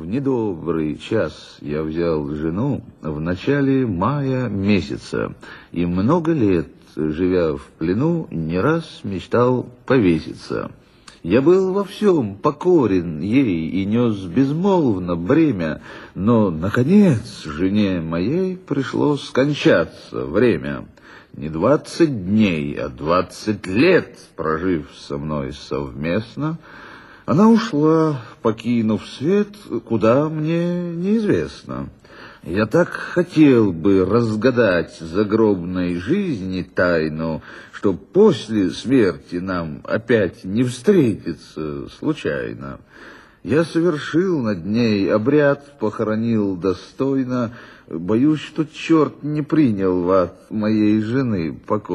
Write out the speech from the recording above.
недобрый час я взял жену в начале мая месяца, и много лет, живя в плену, не раз мечтал повеситься. Я был во всем покорен ей и нес безмолвно бремя, но, наконец, жене моей пришлось скончаться время. Не 20 дней, а 20 лет, прожив со мной совместно, она ушла, покинув свет, куда мне неизвестно. Я так хотел бы разгадать загробной жизни тайну, чтоб после смерти нам опять не встретиться случайно. Я совершил над ней обряд, похоронил достойно. Боюсь, что черт не принял от моей жены покой.